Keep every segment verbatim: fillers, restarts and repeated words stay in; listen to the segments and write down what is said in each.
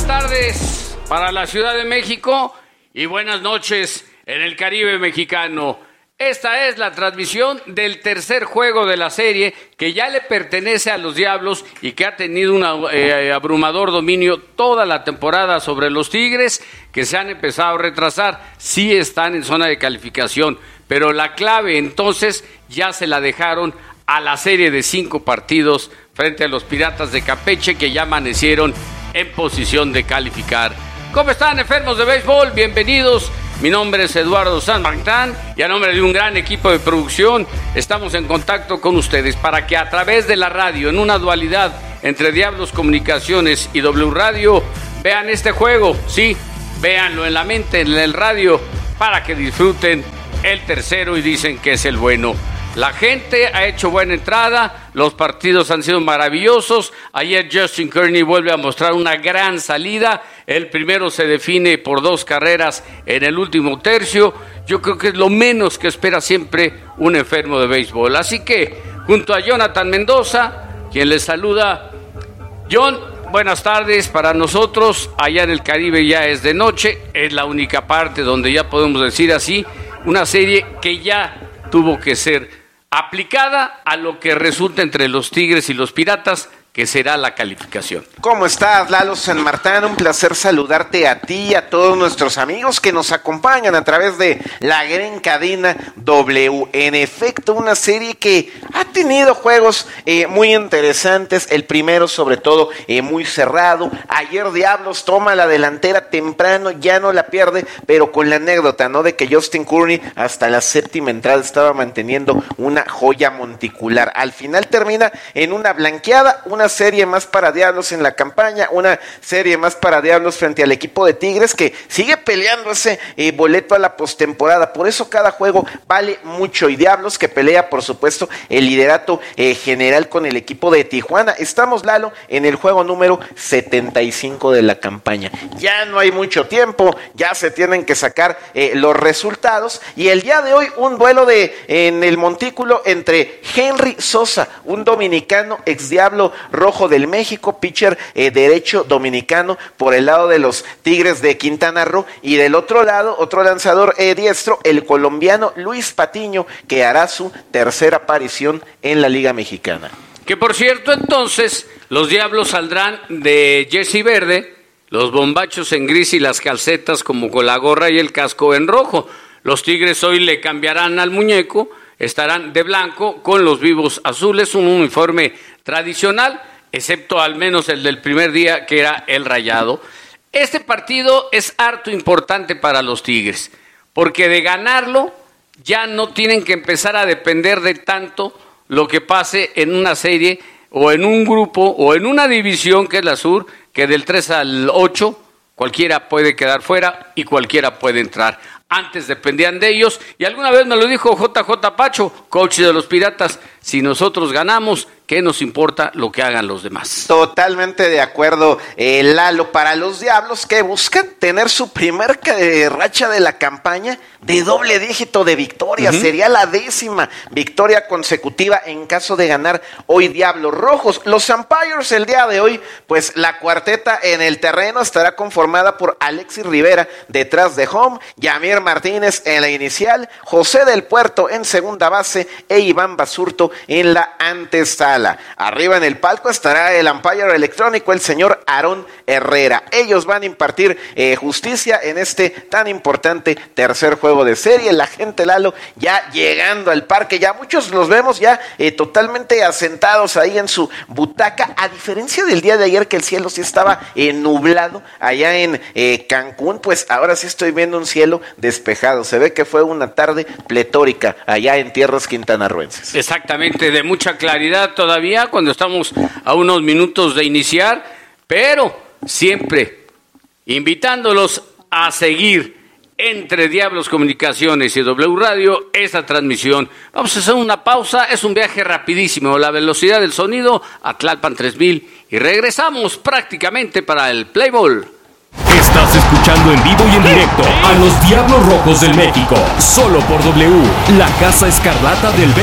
buenas tardes para la Ciudad de México y buenas noches en el Caribe mexicano. Esta es la transmisión del tercer juego de la serie que ya le pertenece a los Diablos y que ha tenido un eh, abrumador dominio toda la temporada sobre los Tigres, que se han empezado a retrasar. Sí están en zona de calificación, pero la clave entonces ya se la dejaron a la serie de cinco partidos frente a los Piratas de Campeche, que ya amanecieron en posición de calificar. ¿Cómo están, enfermos de béisbol? Bienvenidos. Mi nombre es Eduardo San Martín y a nombre de un gran equipo de producción estamos en contacto con ustedes para que a través de la radio, en una dualidad entre Diablos Comunicaciones y W Radio, vean este juego. Sí, véanlo en la mente, en el radio, para que disfruten el tercero y dicen que es el bueno. La gente ha hecho buena entrada, los partidos han sido maravillosos. Ayer Justin Kearney vuelve a mostrar una gran salida. El primero se define por dos carreras en el último tercio. Yo creo que es lo menos que espera siempre un enfermo de béisbol. Así que, junto a Jonathan Mendoza, quien les saluda. John, buenas tardes para nosotros. Allá en el Caribe ya es de noche. Es la única parte donde ya podemos decir así, una serie que ya tuvo que ser aplicada a lo que resulta entre los Tigres y los Piratas, que será la calificación. ¿Cómo estás, Lalo San Martín? Un placer saludarte a ti y a todos nuestros amigos que nos acompañan a través de la gran cadena W. En efecto, una serie que ha tenido juegos eh, muy interesantes, el primero sobre todo eh, muy cerrado. Ayer Diablos toma la delantera temprano, ya no la pierde, pero con la anécdota, ¿no?, de que Justin Kearney hasta la séptima entrada estaba manteniendo una joya monticular. Al final termina en una blanqueada, una Una serie más para Diablos en la campaña, una serie más para Diablos frente al equipo de Tigres, que sigue peleando ese eh, boleto a la postemporada. Por eso cada juego vale mucho, y Diablos que pelea, por supuesto, el liderato eh, general con el equipo de Tijuana. Estamos, Lalo, en el juego número setenta y cinco de la campaña. Ya no hay mucho tiempo, ya se tienen que sacar eh, los resultados, y el día de hoy un duelo de en el montículo entre Henry Sosa, un dominicano ex Diablo Rojo del México, pitcher eh, derecho dominicano por el lado de los Tigres de Quintana Roo, y del otro lado, otro lanzador eh, diestro, el colombiano Luis Patiño, que hará su tercera aparición en la Liga Mexicana. Que por cierto, entonces, los Diablos saldrán de jersey verde, los bombachos en gris y las calcetas como con la gorra y el casco en rojo. Los Tigres hoy le cambiarán al muñeco, estarán de blanco con los vivos azules, un uniforme tradicional, excepto al menos el del primer día, que era el rayado. Este partido es harto importante para los Tigres, porque de ganarlo ya no tienen que empezar a depender de tanto lo que pase en una serie o en un grupo o en una división que es la Sur, que del tres al ocho cualquiera puede quedar fuera y cualquiera puede entrar. Antes dependían de ellos, y alguna vez me lo dijo J J Pacho, coach de los Piratas: si nosotros ganamos, ¿qué nos importa lo que hagan los demás? Totalmente de acuerdo, eh, Lalo. Para los Diablos, que buscan tener su primer eh, racha de la campaña de doble dígito de victoria, uh-huh. Sería la décima victoria consecutiva en caso de ganar hoy Diablos Rojos. Los umpires el día de hoy, pues la cuarteta en el terreno estará conformada por Alexis Rivera detrás de home, Yamir Martínez en la inicial, José del Puerto en segunda base e Iván Basurto en la antesala. Arriba en el palco estará el umpire electrónico, el señor Aarón Herrera. Ellos van a impartir eh, justicia en este tan importante tercer juego de serie. La gente, Lalo, ya llegando al parque, ya muchos los vemos ya eh, totalmente asentados ahí en su butaca, a diferencia del día de ayer que el cielo sí estaba eh, nublado allá en eh, Cancún. Pues ahora sí estoy viendo un cielo despejado. Se ve que fue una tarde pletórica allá en tierras quintanarroenses. Exactamente, de mucha claridad todavía cuando estamos a unos minutos de iniciar, pero siempre invitándolos a seguir entre Diablos Comunicaciones y W Radio esta transmisión. Vamos a hacer una pausa, es un viaje rapidísimo, la velocidad del sonido a Tlalpan tres mil, y regresamos prácticamente para el Play Ball. Estás escuchando en vivo y en directo a los Diablos Rojos del México, solo por W, la Casa Escarlata del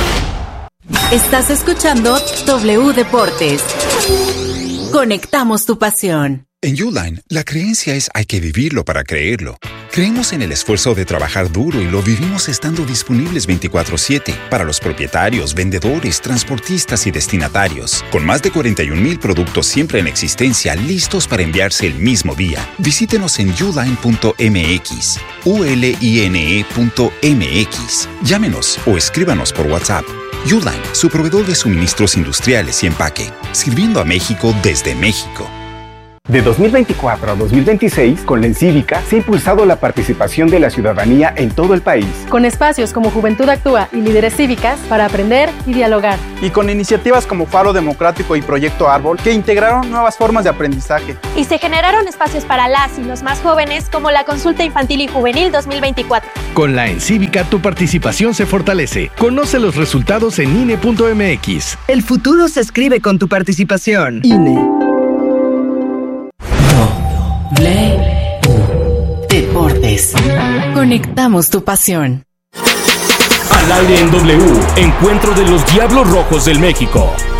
béisbol. Estás escuchando W Deportes. Conectamos tu pasión. En Uline, la creencia es hay que vivirlo para creerlo. Creemos en el esfuerzo de trabajar duro y lo vivimos estando disponibles veinticuatro siete para los propietarios, vendedores, transportistas y destinatarios. Con más de cuarenta y un mil productos siempre en existencia listos para enviarse el mismo día. Visítenos en uline punto m x, u l i n e punto m x. Llámenos o escríbanos por WhatsApp. Uline, su proveedor de suministros industriales y empaque, sirviendo a México desde México. De dos mil veinticuatro a dos mil veintiséis, con la Encívica se ha impulsado la participación de la ciudadanía en todo el país. Con espacios como Juventud Actúa y Líderes Cívicas para aprender y dialogar. Y con iniciativas como Faro Democrático y Proyecto Árbol que integraron nuevas formas de aprendizaje. Y se generaron espacios para las y los más jóvenes como la Consulta Infantil y Juvenil dos mil veinticuatro. Con la Encívica tu participación se fortalece. Conoce los resultados en I N E punto M X. El futuro se escribe con tu participación. I N E. Deportes. Conectamos tu pasión. Al aire en W, encuentro de los Diablos Rojos del México.